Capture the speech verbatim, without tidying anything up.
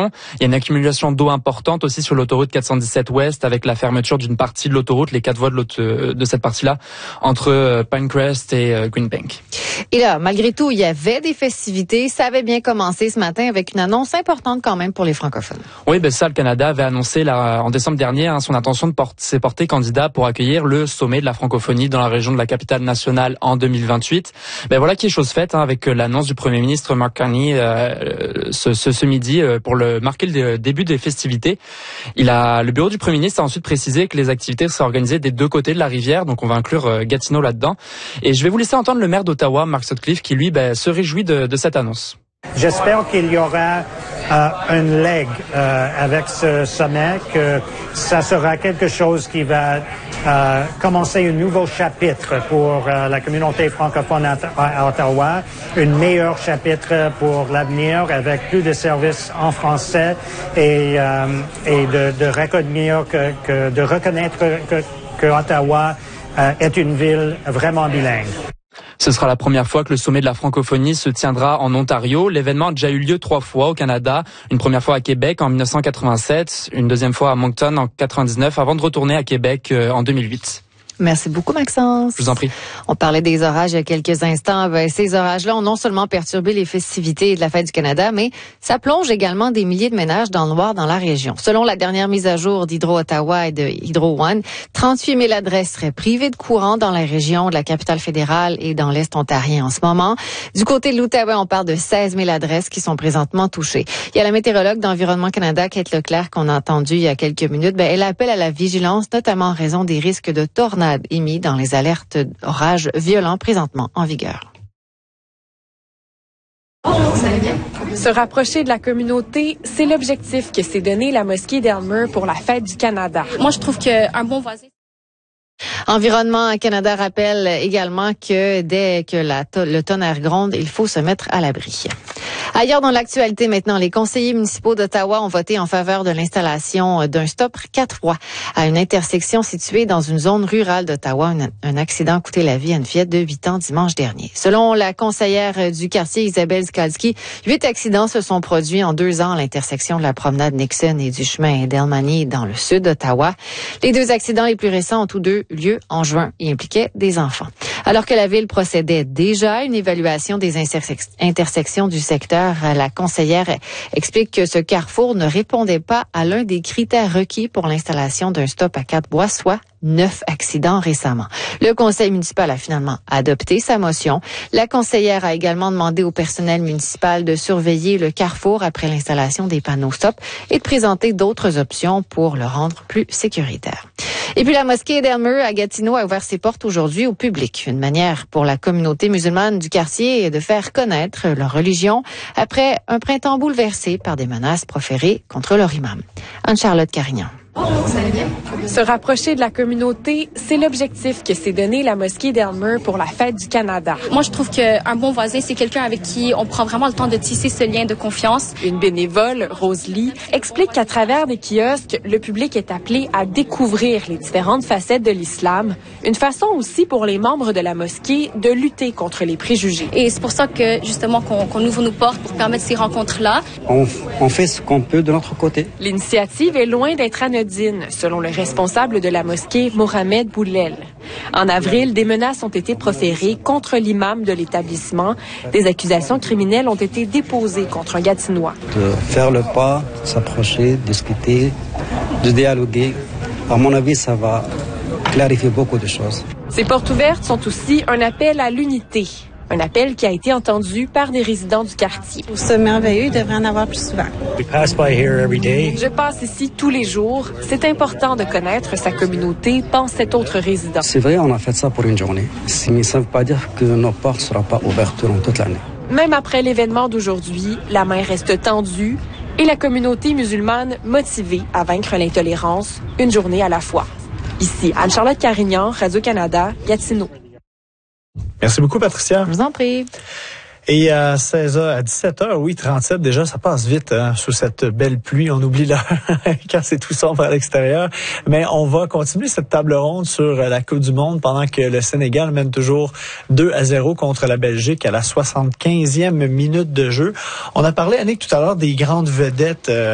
circulation. Il y a une accumulation d'eau importante aussi sur l'autoroute quatre cent dix-sept Ouest avec la fermeture d'une partie de l'autoroute, les quatre voies de, de cette partie-là, entre Pinecrest et Greenbank. Et là, malgré tout, il y avait des festivités. Ça avait bien commencé ce matin avec une annonce importante quand même pour les francophones. Oui, ben ça, le Canada avait annoncé là, en décembre dernier hein, son intention de porter, s'est porté candidat pour accueillir le sommet de la francophonie dans la région de la capitale nationale en deux mille vingt-huit. Ben voilà qui est chose faite hein, avec l'annonce du Premier ministre Mark Carney euh, ce, ce, ce midi euh, pour le marquer le début des festivités. Il a le bureau du Premier ministre a ensuite précisé que les activités seraient organisées des deux côtés de la rivière, donc on va inclure euh, Gatineau là-dedans. Et je vais vous laisser entendre le maire d'Ottawa, Mark Sutcliffe, qui lui ben, se réjouit de, de cette annonce. J'espère qu'il y aura euh, un leg euh, avec ce sommet, que ça sera quelque chose qui va euh, commencer un nouveau chapitre pour euh, la communauté francophone à, à Ottawa, un meilleur chapitre pour l'avenir avec plus de services en français et, euh, et de, de reconnaître que, que de reconnaître que, que Ottawa euh, est une ville vraiment bilingue. Ce sera la première fois que le sommet de la francophonie se tiendra en Ontario. L'événement a déjà eu lieu trois fois au Canada. Une première fois à Québec en dix-neuf cent quatre-vingt-sept, une deuxième fois à Moncton en quatre-vingt-dix-neuf, avant de retourner à Québec en deux mille huit. Merci beaucoup, Maxence. Je vous en prie. On parlait des orages il y a quelques instants. Ben, ces orages-là ont non seulement perturbé les festivités de la Fête du Canada, mais ça plonge également des milliers de ménages dans le noir dans la région. Selon la dernière mise à jour d'Hydro-Ottawa et de Hydro One, trente-huit mille adresses seraient privées de courant dans la région de la capitale fédérale et dans l'Est ontarien en ce moment. Du côté de l'Outaouais, on parle de seize mille adresses qui sont présentement touchées. Il y a la météorologue d'Environnement Canada, Kate Leclerc, qu'on a entendue il y a quelques minutes. Ben, elle appelle à la vigilance, notamment en raison des risques de tornades émis dans les alertes d'orages violents présentement en vigueur. Bonjour, vous allez bien? Se rapprocher de la communauté, c'est l'objectif que s'est donné la mosquée d'Aylmer pour la Fête du Canada. Moi, je trouve qu'un bon voisin... Environnement Canada rappelle également que dès que la to- le tonnerre gronde, il faut se mettre à l'abri. Ailleurs dans l'actualité maintenant, les conseillers municipaux d'Ottawa ont voté en faveur de l'installation d'un stop quatre voies à une intersection située dans une zone rurale d'Ottawa. Un, un accident a coûté la vie à une fillette de huit ans dimanche dernier. Selon la conseillère du quartier, Isabelle Skalski, huit accidents se sont produits en deux ans à l'intersection de la promenade Nixon et du chemin d'Elmani dans le sud d'Ottawa. Les deux accidents les plus récents ont tous deux lieu en juin et impliquaient des enfants. Alors que la ville procédait déjà à une évaluation des intersex- intersections du secteur, la conseillère explique que ce carrefour ne répondait pas à l'un des critères requis pour l'installation d'un stop à quatre voies, soit neuf accidents récemment. Le conseil municipal a finalement adopté sa motion. La conseillère a également demandé au personnel municipal de surveiller le carrefour après l'installation des panneaux stop et de présenter d'autres options pour le rendre plus sécuritaire. Et puis la mosquée d'Aylmer à Gatineau a ouvert ses portes aujourd'hui au public. Une manière pour la communauté musulmane du quartier de faire connaître leur religion après un printemps bouleversé par des menaces proférées contre leur imam. Anne-Charlotte Carignan. Bonjour, vous allez bien? Se rapprocher de la communauté, c'est l'objectif que s'est donné la mosquée d'Aylmer pour la Fête du Canada. Moi, je trouve qu'un bon voisin, c'est quelqu'un avec qui on prend vraiment le temps de tisser ce lien de confiance. Une bénévole, Rose Lee, explique qu'à travers des kiosques, le public est appelé à découvrir les différentes facettes de l'islam. Une façon aussi pour les membres de la mosquée de lutter contre les préjugés. Et c'est pour ça que, justement, qu'on, qu'on ouvre nos portes pour permettre ces rencontres-là. On, on fait ce qu'on peut de notre côté. L'initiative est loin d'être anodine, selon le responsable de la mosquée, Mohamed Boulel. En avril, des menaces ont été proférées contre l'imam de l'établissement. Des accusations criminelles ont été déposées contre un Gatinois. De faire le pas, s'approcher, discuter, de dialoguer. À mon avis, ça va clarifier beaucoup de choses. Ces portes ouvertes sont aussi un appel à l'unité. Un appel qui a été entendu par des résidents du quartier. C'est merveilleux, il devrait en avoir plus souvent. Je passe ici tous les jours. C'est important de connaître sa communauté, pense cet autre résident. C'est vrai, on a fait ça pour une journée. Mais ça ne veut pas dire que nos portes ne seront pas ouvertes durant toute l'année. Même après l'événement d'aujourd'hui, la main reste tendue et la communauté musulmane motivée à vaincre l'intolérance, une journée à la fois. Ici, Anne-Charlotte Carignan, Radio-Canada, Gatineau. Merci beaucoup, Patricia. Je vous en prie. Et à seize heures, à dix-sept heures, oui, trente-sept, déjà, ça passe vite hein, sous cette belle pluie. On oublie l'heure quand c'est tout sombre à l'extérieur. Mais on va continuer cette table ronde sur la Coupe du Monde pendant que le Sénégal mène toujours deux à zéro contre la Belgique à la soixante-quinzième minute de jeu. On a parlé, Annick, tout à l'heure des grandes vedettes euh,